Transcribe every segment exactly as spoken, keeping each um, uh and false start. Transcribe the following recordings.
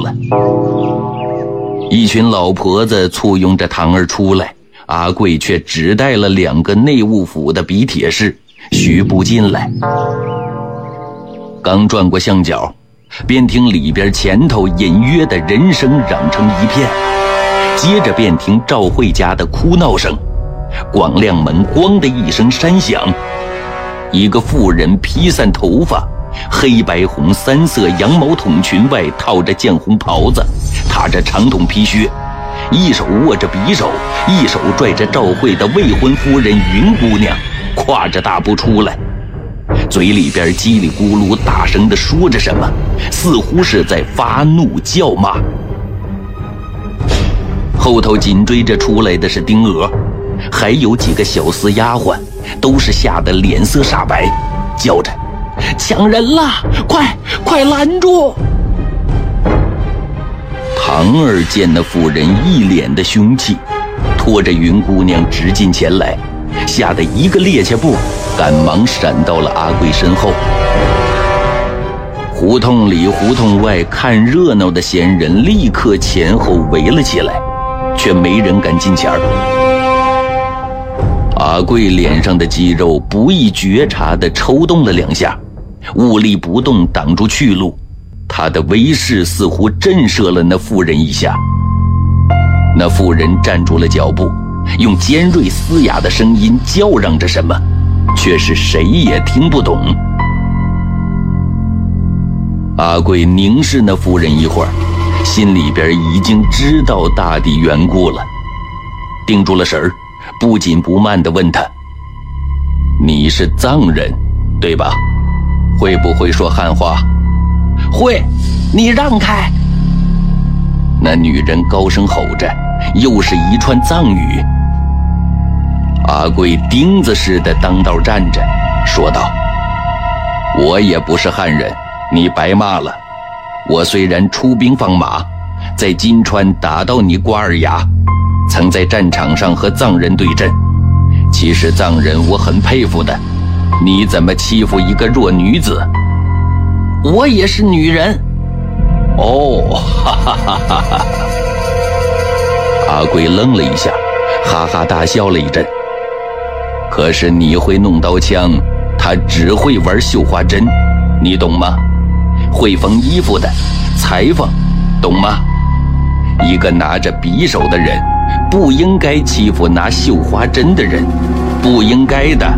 了。一群老婆子簇拥着堂儿出来，阿贵却只带了两个内务府的笔帖士，许不进来。刚转过巷角，便听里边前头隐约的人声嚷成一片，接着便听赵慧家的哭闹声，广亮门咣的一声山响，一个妇人披散头发，黑白红三色羊毛筒裙外套着绛红袍子，踏着长筒皮靴，一手握着匕首，一手拽着赵慧的未婚夫人云姑娘，跨着大步出来，嘴里边叽里咕噜大声地说着什么，似乎是在发怒叫骂。后头紧追着出来的是丁娥，还有几个小厮丫鬟，都是吓得脸色煞白，叫着抢人了，快快拦住！堂儿见那妇人一脸的凶气，拖着云姑娘直进前来，吓得一个趔趄步，赶忙闪到了阿贵身后。胡同里胡同外看热闹的闲人立刻前后围了起来，却没人敢近前儿。阿贵脸上的肌肉不易觉察地抽动了两下，兀立不动挡住去路，他的威势似乎震慑了那妇人一下。那妇人站住了脚步，用尖锐嘶哑的声音叫嚷着什么，却是谁也听不懂。阿贵凝视那妇人一会儿，心里边已经知道大抵缘故了，定住了神儿，不紧不慢地问他：你是藏人对吧？会不会说汉话？会，你让开！那女人高声吼着，又是一串藏语。阿贵钉子似的当道站着，说道：我也不是汉人，你白骂了。我虽然出兵放马，在金川打到你瓜尔牙，曾在战场上和藏人对阵，其实藏人我很佩服的，你怎么欺负一个弱女子？我也是女人。哦，哈哈哈哈哈！阿贵愣了一下，哈哈大笑了一阵。可是你会弄刀枪，他只会玩绣花针，你懂吗？会缝衣服的裁缝，懂吗？一个拿着匕首的人不应该欺负拿绣花针的人，不应该的。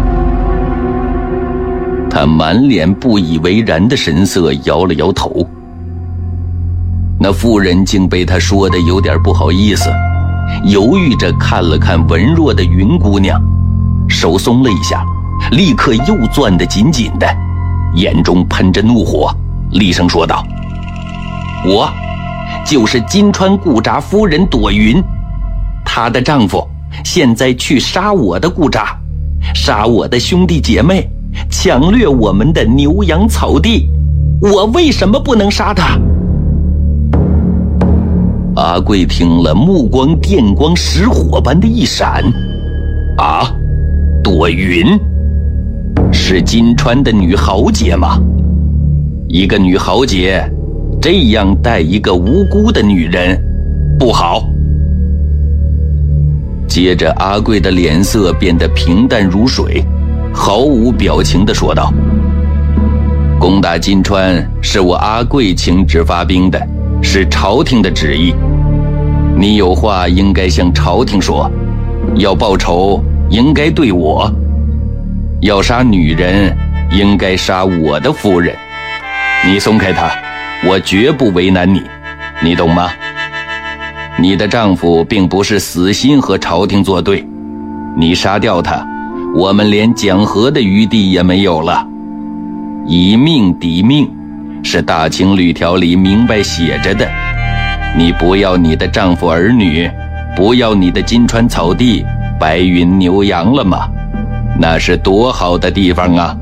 他满脸不以为然的神色，摇了摇头。那妇人竟被他说的有点不好意思，犹豫着看了看文弱的云姑娘，手松了一下，立刻又攥得紧紧的，眼中喷着怒火，厉声说道：我就是金川顾札夫人朵云，她的丈夫现在去杀我的顾札，杀我的兄弟姐妹，抢掠我们的牛羊草地，我为什么不能杀他？阿贵听了，目光电光石火般的一闪。啊，朵云是金川的女豪杰吗？一个女豪杰这样待一个无辜的女人，不好。接着阿贵的脸色变得平淡如水，毫无表情地说道：攻打金川是我阿贵请旨发兵的，是朝廷的旨意，你有话应该向朝廷说，要报仇应该对我，要杀女人应该杀我的夫人。你松开她，我绝不为难你，你懂吗？你的丈夫并不是死心和朝廷作对，你杀掉他，我们连讲和的余地也没有了。以命抵命是大清律条里明白写着的，你不要你的丈夫儿女，不要你的金川草地、白云牛羊了吗？那是多好的地方啊！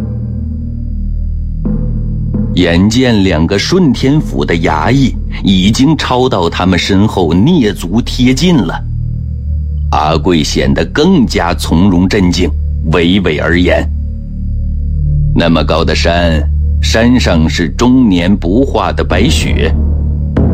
眼见两个顺天府的衙役已经超到他们身后，蹑足贴近了，阿贵显得更加从容镇静，娓娓而言：那么高的山，山上是终年不化的白雪，